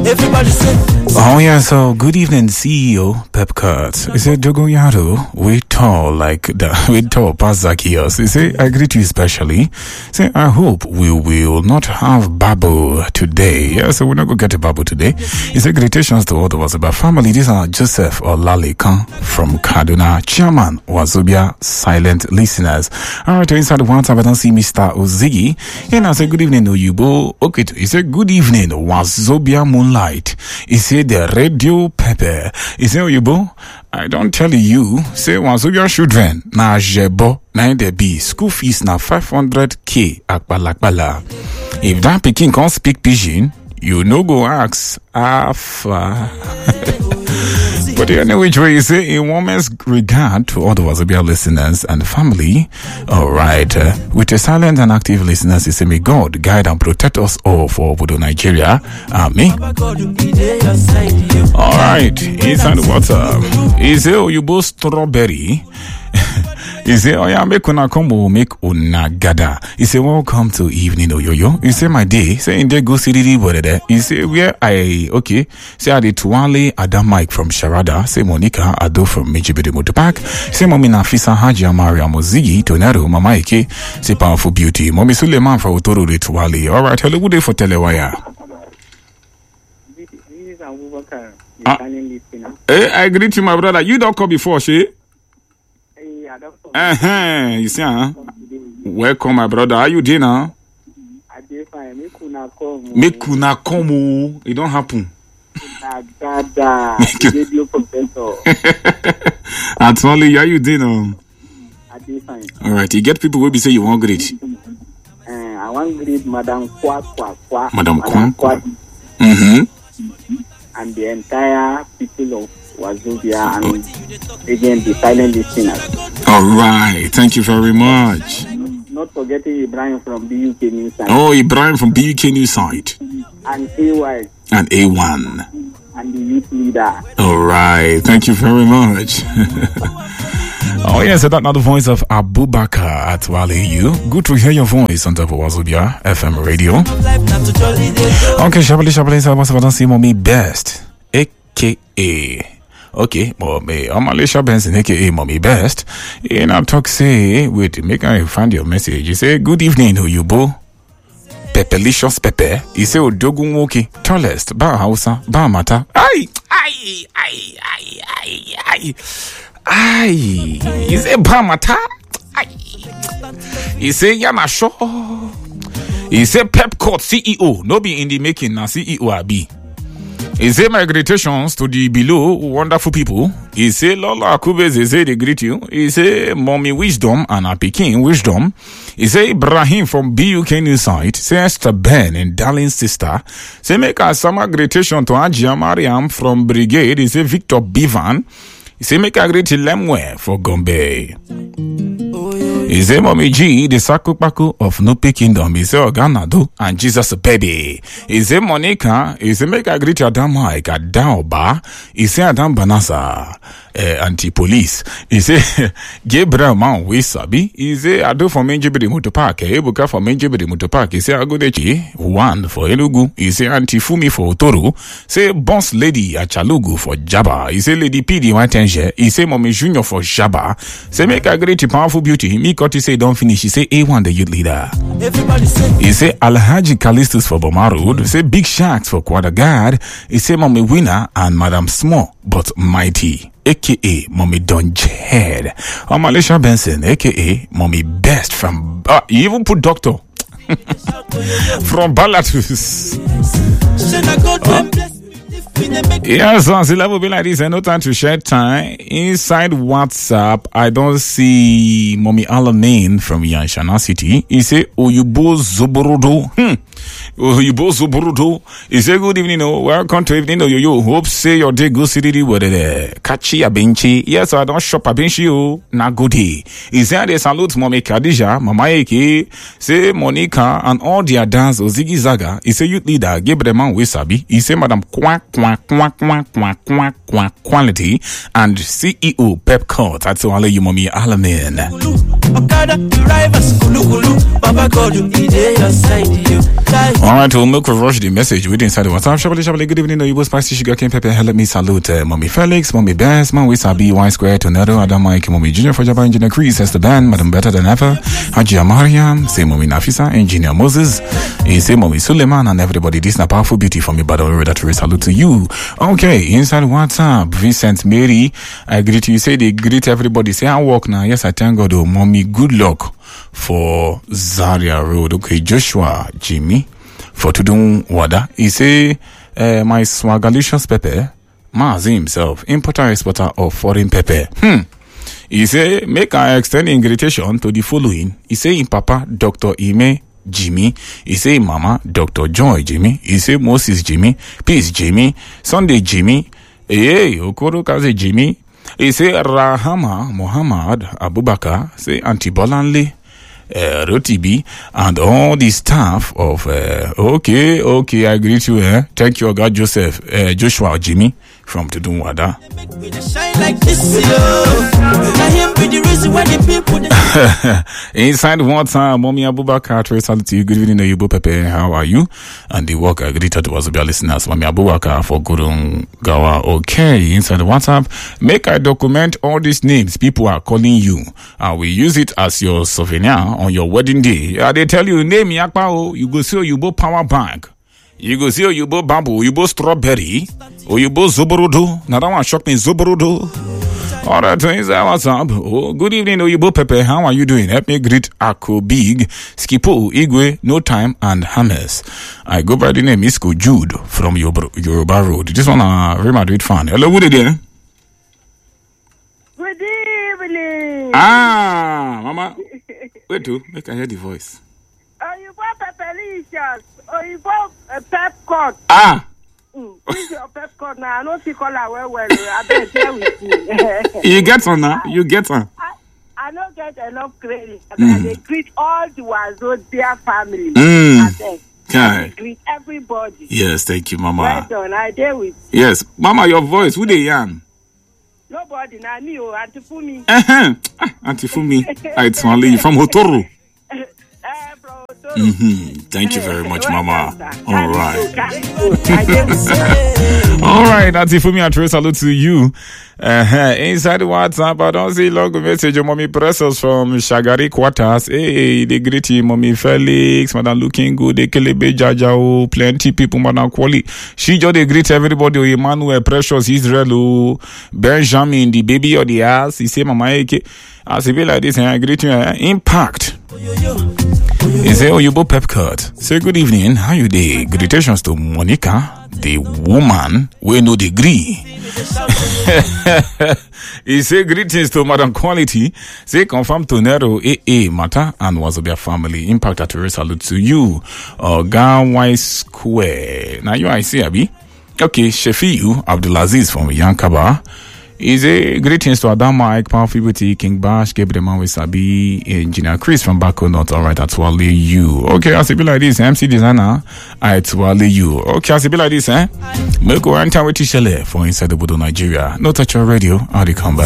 Everybody say. Oh yeah, so good evening, CEO Pepcart. He said, Dogoyaro, we tall like the we tall past Zacchaeus. He said, I greet you especially. Say, I hope we will not have Babu today. Yeah, so we're not gonna get a Babu today. He said, greetations to all of us about family. These are Joseph Olalekan from Kaduna, Chairman Wazobia Silent Listeners. Alright, inside the WhatsApp, I don't see Mr. Ozigi. And I said, good evening, Oyubo. Okay, he said, good evening, Wazobia Moonlight. He said, the radio pepper. He said, Oyubo, I don't tell you, say, Wazobia children, na jebo, na de be, school fees na 500k, akbalakbala. If that Peking can't speak pidgin, you no go ask, Afa. But anyway, which way you say, in woman's regard to all the Wazobia listeners and family, alright, with a silent and active listeners, you say, may God guide and protect us all for Obodo, Nigeria. Amen. Alright, inside the water, is it Oyubo Strawberry? He say, oh yeah, make una come or make una gada. He say, welcome to evening oyoyo. He say, my day. Say, in there go city body there. He say, where okay. Say, I did Tuwale Adam Mike from Sharada. Say, Monica Ado from Mijibidi Motor Park. Say, Mommy Nafisa Hajia Maria Mozigi Tonero Mama Eke. Say, Powerful Beauty. Mommy Suleiman for Utoro de Tuwale. Alright, hello, good day for Telewaya. This is Abubakar. I greet you, my brother. You don't call before, she? You see, welcome, my brother. How you doing now? I dey fine. Make una come. It don't happen. Radio professor. That's only how you doing now? I dey fine. All right, you get people will be say you want greet. I want greet Madam Kwa. Madam Kwa. And the entire people of Wazobia and again the silent listeners. All right, thank you very much. Not forgetting Ibrahim from the UK News Site. Oh, Ibrahim from the UK News Site. And AY. And A1. And the youth leader. All right, thank you very much. Oh yes, so that's not the voice of Abubakar at Wale. Good to hear your voice on top of Wazobia FM radio. Okay, Shabali, so I don't see Mommy Best, aka. Okay, Mommy, Omalisha Benson, aka Mommy Best. And I talk say, wait, make I find your message. You say, good evening, Oyubo. Pepelicious Pepe. You say, Odogun Woki, tallest, Ba Hausa, Ba Mata. Ay. You say, Ba Mata. You say, Yamasho. You say, Pepcart CEO. No be in the making, na CEO abi. He say, my greetations to the below wonderful people. He say, Lola Akubeze, he say, they greet you. He say, Mommy Wisdom and a Peking Wisdom. He say, Ibrahim from BUK News Site. Say, Esther Ben and darling sister. Say, make a summer greetation to Ajia Mariam from Brigade. He say, Victor Bivan. He say, make a greet to Lemwe for Gombe. He say, Mommy G, the Sakupaku of Nupi Kingdom. He say, Oganado and Jesus Baby. He say, Monica. He say, make a greet Adam Mike, Adaoba. He say, Adam Banasa, anti-police. He say, Gabriel Man, we sabi. He say, I do for Menjibidi Motor Park. Ebuka for Menjibidi Motor Park. He say, I go dechi. One for Enugu. He say, Anti-Fumi for Otoro. Say, Boss Lady Achalugu for Jaba. He say, Lady PD Watenje. He say, Mommy Junior for Jaba. Say, make a great Powerful Beauty. Me Koti say don't finish. He say A1 the youth leader. Everybody say. He say Alhaji Callistus for Boma Road. He say Big Sharks for Quadagad. He say Mommy Winner and Madam Small but Mighty, aka Mommy Donjhead. Or Malaysia Benson, aka Mommy Best from you even put Doctor from Balatus. Yes, so the level be like this, and no time to share time. Inside WhatsApp, I don't see Mommy Alamein from Yanshana City. He say, Oyubo Zoborodo. Oyubo Zoborodo. He say, good evening, welcome to evening, yo. Hope say your day good city with the Kachi Abenchi. Yes, I don't shop Abenchi, na good day. He say, they salute Mommy Khadija, Mama Eke, say Monica, and all their dance, Ozigi Zaga. He say, youth leader, Gabriel Man Wesabi. He say, Madam Quality and CEO Pepcart. That's all you, Mommy Alamein. Alright, we'll milk rush the message with inside the WhatsApp. Shabali, good evening. You spicy sugar cane pepper. Let me salute Mommy Felix, Mommy Bess, Mommy Sabi, Y Square, Tornado, Adam Mike, Mommy Junior for Jabba Engineer Chris, Esther Band, Madam Better Than Ever, Hajia Mariam, say Mommy Nafisa, Engineer Moses, say Mommy Suleiman, and everybody. This is a powerful beauty from me, but I that to salute to you. Okay, inside WhatsApp, Vincent Mary, I greet you. Say they greet everybody. Say I walk now. Yes, I thank God. Oh, Mommy, good luck for Zaria Road. Okay, Joshua Jimmy for Tudun Wada. He say my swagalicious pepper, Mazi himself, importer exporter of foreign pepper. He say make I extend invitation to the following. He say in Papa Dr. Ime Jimmy. He say Mama Dr. Joy Jimmy. He say Moses Jimmy, Peace Jimmy, Sunday Jimmy, Okoro Kaze Jimmy. He say Rahama Muhammad Abubakar, say Auntie Bolanle, Rotibi, and all the staff of okay, I greet you. Thank you, God Joseph, Joshua Jimmy from Tudunwada. Inside one time, Mommy Abubakar, salute to you. Good evening, Oyibo Pepe. How are you? And the work I greeted was your listeners, Mommy Abubakar for Gurung Gawa. Okay, inside the WhatsApp, make I document all these names people are calling you. We use it as your souvenir on your wedding day. They tell you name Yakpao, you go see Oyibo Power Bank. You go see Oyibo Bamboo, Oyibo Strawberry, Oyibo Zoborodo. Now that one shocked me, Zoborodo. All right, inside WhatsApp. Oh, good evening, Oyibo Pepe. How are you doing? Help me greet Ako Big, Skipo, Igwe, No Time, and Hammers. I go by the name Isko Jude from Yoruba Road. This one Real Madrid fan. Hello, good evening. Good evening. Mama. Wait to make I hear the voice. Oyibo Pepelicious. Oyibo Pepcot. This is your Pepcot now. I don't see color well. I better share with you. You get on now. You get on. I don't get enough credit. They greet all the Wazobia family. I greet everybody. Yes, thank you, Mama. Well done. I deal with you. Yes, Mama, your voice. Who they yarn? Nobody. Now me, Auntie Fumi. Auntie Fumi. It's only from Hotoro. Thank you very much, Mama. All right. All right, Auntie Fumi, I trace salute to you. Inside the WhatsApp, I don't see long message. Mommy Pressos from Shagari Quarters. Hey, they greet you, Mommy Felix, Madam looking good. They kelebe Jajao, plenty people, Madam Quali. She just they greet everybody. Emmanuel Precious Israel, Benjamin, the baby of the ass. He say, Mama, as he be like this, and I greet you. Impact. He say, Oyibo Pepcot. Say good evening. How you dey? Greetings to Monica, the woman we no degree. He say greetings to Madam Quality. Say confirm to Nero Mata and Wazobia family. Impact at a salute to you. Ganwai Square. Now you I see Abi. Okay, Shefiu Abdulaziz from Yankaba. Is a greetings to Adam Mike, Powerful Beauty, King Bash, Gabriel Sabi, Engineer Chris from Bako North. All right, that's Wale you. Okay, I see be like this, MC Designer, it's Wale you. Okay, I see be like this, Make go enter with Tishele for Inside the Bodo Nigeria. No touch your radio, I'll come back.